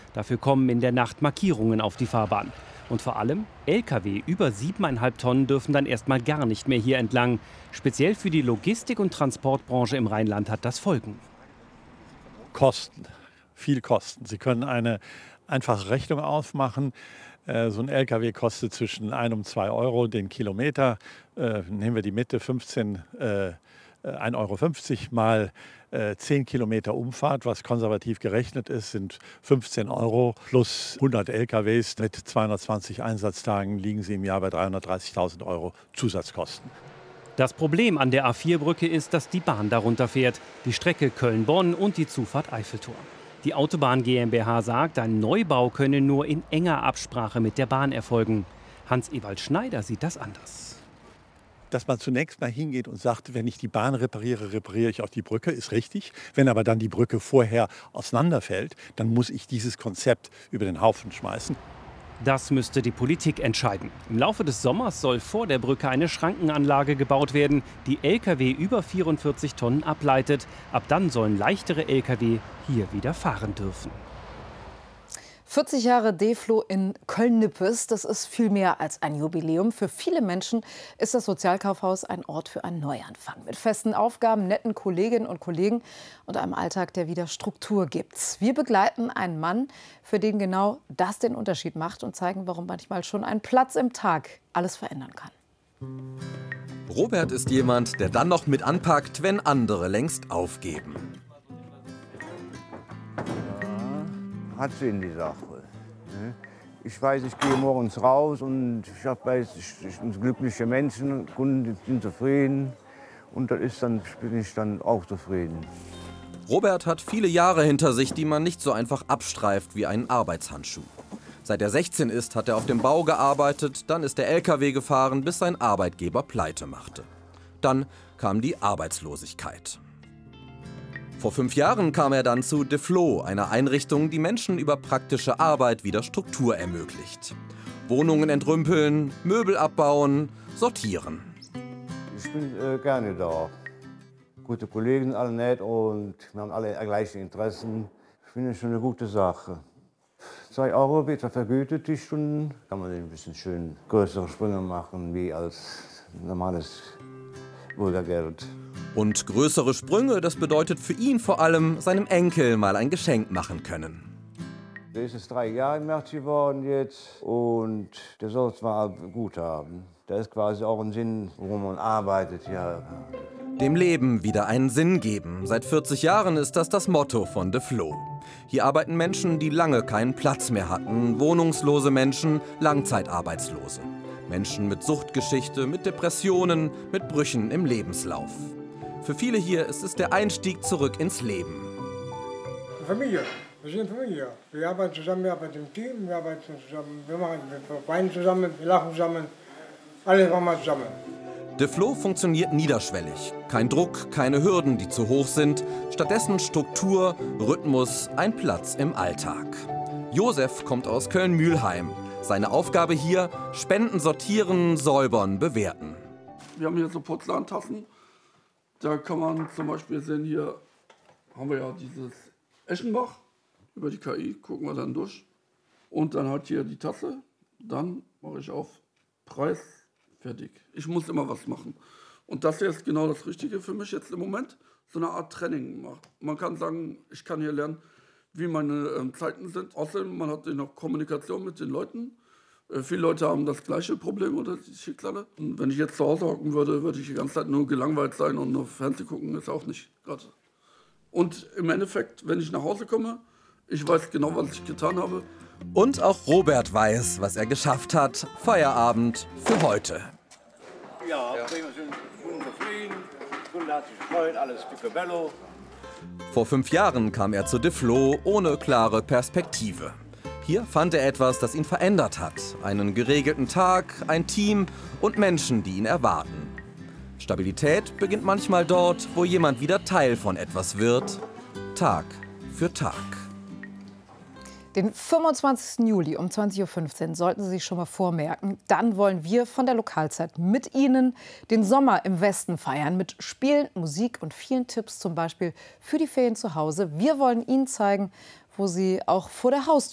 Dafür kommen in der Nacht Markierungen auf die Fahrbahn. Und vor allem, Lkw über 7,5 Tonnen dürfen dann erstmal gar nicht mehr hier entlang. Speziell für die Logistik- und Transportbranche im Rheinland hat das Folgen. Kosten, viel Kosten. Sie können eine einfache Rechnung aufmachen. So ein Lkw kostet zwischen 1 und 2 Euro den Kilometer. Nehmen wir die Mitte, 1,50 € mal 10 Kilometer Umfahrt, was konservativ gerechnet ist, sind 15 Euro plus 100 LKWs. Mit 220 Einsatztagen liegen sie im Jahr bei 330.000 Euro Zusatzkosten. Das Problem an der A4-Brücke ist, dass die Bahn darunter fährt. Die Strecke Köln-Bonn und die Zufahrt Eiffeltor. Die Autobahn GmbH sagt, ein Neubau könne nur in enger Absprache mit der Bahn erfolgen. Hans-Ewald Schneider sieht das anders. Dass man zunächst mal hingeht und sagt, wenn ich die Bahn repariere, repariere ich auch die Brücke, ist richtig. Wenn aber dann die Brücke vorher auseinanderfällt, dann muss ich dieses Konzept über den Haufen schmeißen. Das müsste die Politik entscheiden. Im Laufe des Sommers soll vor der Brücke eine Schrankenanlage gebaut werden, die Lkw über 44 Tonnen ableitet. Ab dann sollen leichtere Lkw hier wieder fahren dürfen. 40 Jahre Deflo in Köln-Nippes, das ist viel mehr als ein Jubiläum. Für viele Menschen ist das Sozialkaufhaus ein Ort für einen Neuanfang. Mit festen Aufgaben, netten Kolleginnen und Kollegen und einem Alltag, der wieder Struktur gibt. Wir begleiten einen Mann, für den genau das den Unterschied macht und zeigen, warum manchmal schon ein Platz im Tag alles verändern kann. Robert ist jemand, der dann noch mit anpackt, wenn andere längst aufgeben. Hat Sinn, die Sache. Ich weiß, ich gehe morgens raus und ich bin glückliche Menschen, Kunden sind zufrieden und bin ich dann auch zufrieden. Robert hat viele Jahre hinter sich, die man nicht so einfach abstreift wie einen Arbeitshandschuh. Seit er 16 ist, hat er auf dem Bau gearbeitet, dann ist er Lkw gefahren, bis sein Arbeitgeber pleite machte. Dann kam die Arbeitslosigkeit. Vor 5 Jahren kam er dann zu Deflo, einer Einrichtung, die Menschen über praktische Arbeit wieder Struktur ermöglicht. Wohnungen entrümpeln, Möbel abbauen, sortieren. Ich bin gerne da. Gute Kollegen, alle nett und wir haben alle gleiche Interessen. Ich finde es schon eine gute Sache. 2 Euro wird vergütet die Stunden. Kann man ein bisschen schön größere Sprünge machen wie als normales Bürgergeld. Und größere Sprünge, das bedeutet für ihn vor allem, seinem Enkel mal ein Geschenk machen können. Der ist jetzt 3 Jahre im März geworden jetzt und der soll es mal gut haben. Da ist quasi auch ein Sinn, worum man arbeitet. Ja. Dem Leben wieder einen Sinn geben. Seit 40 Jahren ist das Motto von Deflo. Hier arbeiten Menschen, die lange keinen Platz mehr hatten, wohnungslose Menschen, Langzeitarbeitslose. Menschen mit Suchtgeschichte, mit Depressionen, mit Brüchen im Lebenslauf. Für viele hier ist es der Einstieg zurück ins Leben. Familie, wir sind Familie. Wir arbeiten zusammen, wir arbeiten im Team, wir arbeiten zusammen, wir weinen zusammen, wir lachen zusammen, alles machen wir zusammen. Deflo funktioniert niederschwellig. Kein Druck, keine Hürden, die zu hoch sind. Stattdessen Struktur, Rhythmus, ein Platz im Alltag. Josef kommt aus Köln-Mühlheim. Seine Aufgabe hier, Spenden sortieren, säubern, bewerten. Wir haben hier so Porzellantassen. Da kann man zum Beispiel sehen, hier haben wir ja dieses Eschenbach. Über die KI gucken wir dann durch. Und dann halt hier die Tasse. Dann mache ich auf Preis, fertig. Ich muss immer was machen. Und das hier ist genau das Richtige für mich jetzt im Moment. So eine Art Training. Man kann sagen, ich kann hier lernen, wie meine Zeiten sind. Außerdem, man hat noch Kommunikation mit den Leuten. Viele Leute haben das gleiche Problem oder die Schicksale. Und wenn ich jetzt zu Hause hocken würde, würde ich die ganze Zeit nur gelangweilt sein und nur Fernsehen gucken, ist auch nicht gerade. Und im Endeffekt, wenn ich nach Hause komme, ich weiß genau, was ich getan habe. Und auch Robert weiß, was er geschafft hat. Feierabend für heute. Ja, wir sind zufrieden, Kunde hat sich gefreut, alles picobello. Vor 5 Jahren kam er zu Deflo ohne klare Perspektive. Hier fand er etwas, das ihn verändert hat. Einen geregelten Tag, ein Team und Menschen, die ihn erwarten. Stabilität beginnt manchmal dort, wo jemand wieder Teil von etwas wird. Tag für Tag. Den 25. Juli um 20:15 Uhr sollten Sie sich schon mal vormerken. Dann wollen wir von der Lokalzeit mit Ihnen den Sommer im Westen feiern. Mit Spielen, Musik und vielen Tipps zum Beispiel für die Ferien zu Hause. Wir wollen Ihnen zeigen, wo Sie auch vor der Haustür